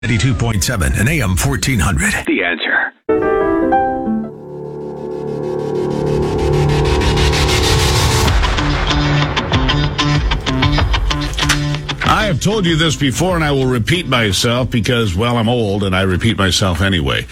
92.7 and AM 1400. The Answer. I have told you this before, and I will repeat myself because, well, I'm old, and I repeat myself anyway.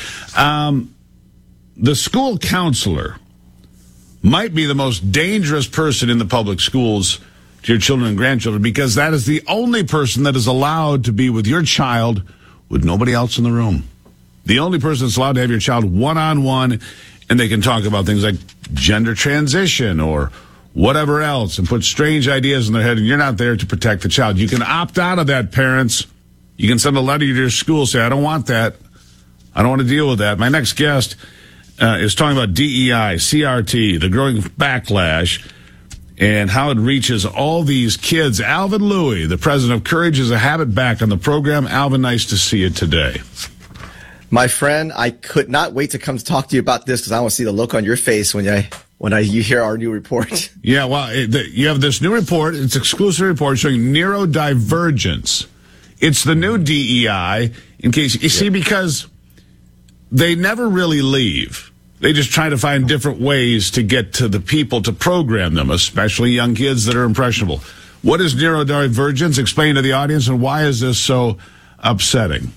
The school counselor might be the most dangerous person in the public schools to your children and grandchildren, because that is the only person that is allowed to be with your child with nobody else in the room. The only person that's allowed to have your child one-on-one, and they can talk about things like gender transition or whatever else and put strange ideas in their head, and you're not there to protect the child. You can opt out of that, parents. You can send a letter to your school, say, I don't want that. I don't want to deal with that. My next guest is talking about DEI, CRT, the growing backlash, and how it reaches all these kids. Alvin Louie, the president of Courage is a Habit, back on the program. Alvin, nice to see you today. My friend, I could not wait to come to talk to you about this because I want to see the look on your face when you hear our new report. Yeah, well, you have this new report. It's an exclusive report showing neurodivergence. It's the new DEI, in case you see, because they never really leave. They just try to find different ways to get to the people to program them, especially young kids that are impressionable. What is neurodivergence? Explain to the audience, and why is this so upsetting?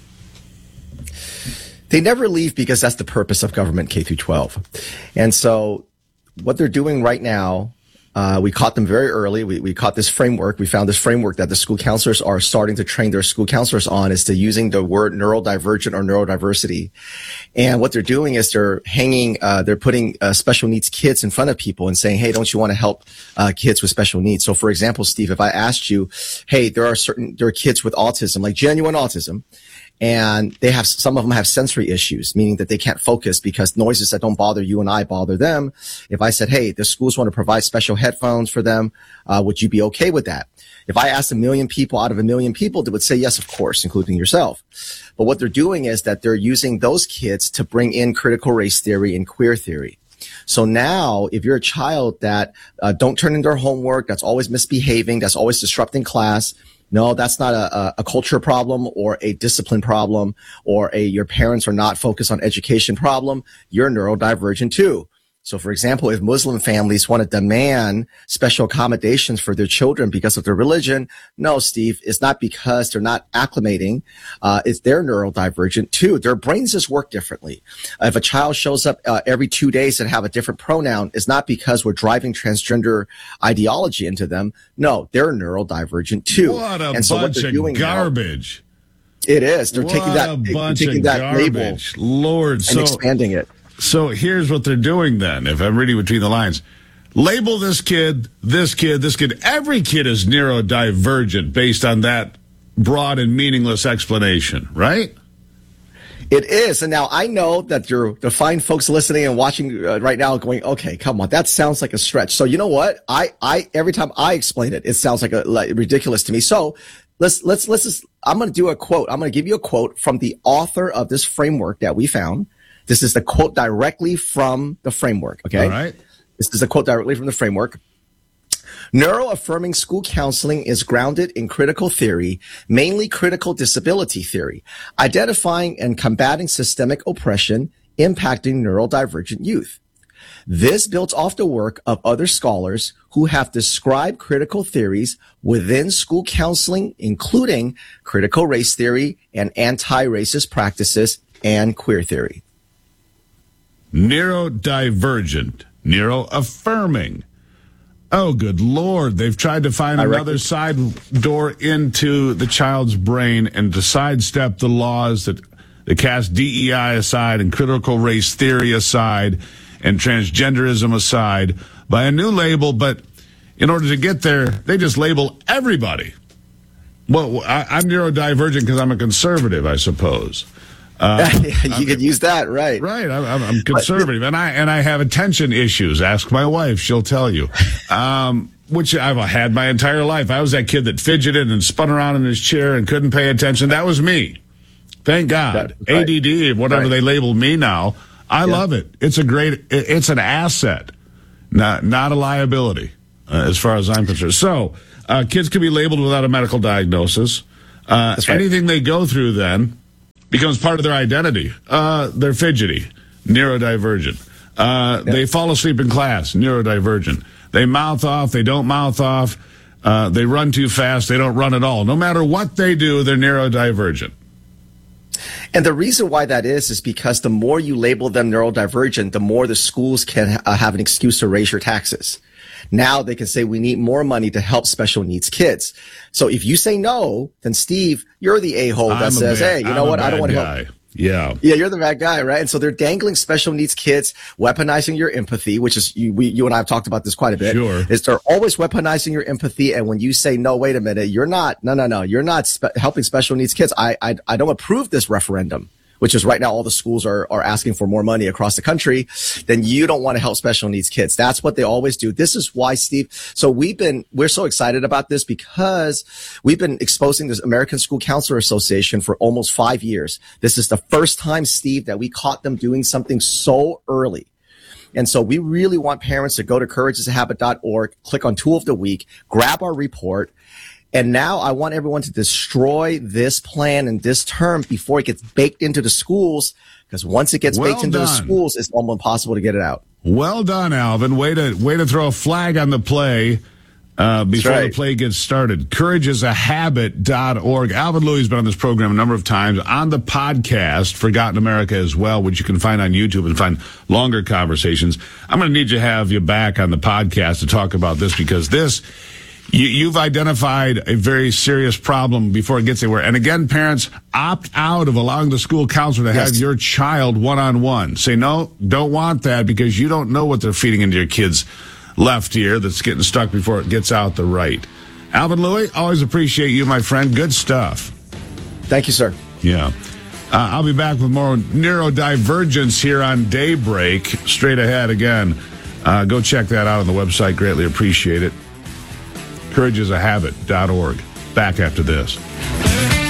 They never leave because that's the purpose of government K through 12. And so what they're doing right now, we caught them very early. We caught this framework. We found this framework that the school counselors are starting to train their school counselors on, is to using the word neurodivergent or neurodiversity. And what they're doing is they're putting special needs kids in front of people and saying, hey, don't you want to help kids with special needs? So for example, Steve, if I asked you, hey, there are kids with autism, like genuine autism, and some of them have sensory issues, meaning that they can't focus because noises that don't bother you and I bother them. If I said, hey, the schools want to provide special headphones for them, would you be okay with that? If I asked 1 million people out of 1 million people, they would say yes, of course, including yourself. But what they're doing is that they're using those kids to bring in critical race theory and queer theory. So now, if you're a child that don't turn in their homework, that's always misbehaving, that's always disrupting class, no, that's not a culture problem or a discipline problem or your parents are not focused on education problem. You're neurodivergent too. So for example, if Muslim families want to demand special accommodations for their children because of their religion, no, Steve, it's not because they're not acclimating. They're neurodivergent too. Their brains just work differently. If a child shows up every 2 days and have a different pronoun, it's not because we're driving transgender ideology into them. No, they're neurodivergent too. What a bunch of garbage. Now, it is. They're taking that label, Lord, and expanding it. So here's what they're doing then, if I'm reading between the lines. Label this kid, this kid, this kid. Every kid is neurodivergent based on that broad and meaningless explanation, right? It is. And now I know that the fine folks listening and watching right now going, okay, come on, that sounds like a stretch. So you know what? Every time I explain it, it sounds like ridiculous to me. So let's just, I'm going to do a quote. I'm going to give you a quote from the author of this framework that we found. This is the quote directly from the framework, okay? All right. This is a quote directly from the framework. Neuroaffirming school counseling is grounded in critical theory, mainly critical disability theory, identifying and combating systemic oppression impacting neurodivergent youth. This builds off the work of other scholars who have described critical theories within school counseling, including critical race theory and anti-racist practices and queer theory. Neurodivergent, neuroaffirming. Oh, good Lord. They've tried to find another side door into the child's brain and to sidestep the laws that cast DEI aside and critical race theory aside and transgenderism aside by a new label. But in order to get there, they just label everybody. Well, I'm neurodivergent because I'm a conservative, I suppose. You could use that, right? Right. I'm conservative, and I have attention issues. Ask my wife; she'll tell you. Which I've had my entire life. I was that kid that fidgeted and spun around in his chair and couldn't pay attention. That was me. Thank God. Right. ADD, whatever they label me now. I love it. It's it's an asset, not a liability, as far as I'm concerned. So, kids can be labeled without a medical diagnosis. That's right. Anything they go through then becomes part of their identity. They're fidgety, neurodivergent. They fall asleep in class, neurodivergent. They mouth off, they don't mouth off. They run too fast, they don't run at all. No matter what they do, they're neurodivergent. And the reason why that is because the more you label them neurodivergent, the more the schools can have an excuse to raise your taxes. Now they can say we need more money to help special needs kids. So if you say no, then Steve, you're the a-hole that says, hey, you know what? I don't want to help. Yeah. Yeah, you're the bad guy, right? And so they're dangling special needs kids, weaponizing your empathy, which is, you and I have talked about this quite a bit. Sure. Is they're always weaponizing your empathy. And when you say, no, wait a minute, you're not, you're not helping special needs kids. I don't approve this referendum, which is right now all the schools are asking for more money across the country, then you don't want to help special needs kids. That's what they always do. This is why, Steve. So we're so excited about this because we've been exposing this American School Counselor Association for almost 5 years. This is the first time, Steve, that we caught them doing something so early. And so we really want parents to go to courageisahabit.org, click on Tool of the Week, grab our report. And now I want everyone to destroy this plan and this term before it gets baked into the schools, because once it gets baked into the schools, it's almost impossible to get it out. Well done, Alvin. Way to throw a flag on the play before the play gets started. Courageisahabit.org. Alvin Louis has been on this program a number of times, on the podcast, Forgotten America as well, which you can find on YouTube and find longer conversations. I'm going to need to have you back on the podcast to talk about this, because you've identified a very serious problem before it gets anywhere. And again, parents, opt out of allowing the school counselor to have your child one-on-one. Say, no, don't want that, because you don't know what they're feeding into your kid's left ear that's getting stuck before it gets out the right. Alvin Louis, always appreciate you, my friend. Good stuff. Thank you, sir. Yeah. I'll be back with more neurodivergence here on Daybreak. Straight ahead again. Go check that out on the website. Greatly appreciate it. courageisahabit.org. Back after this.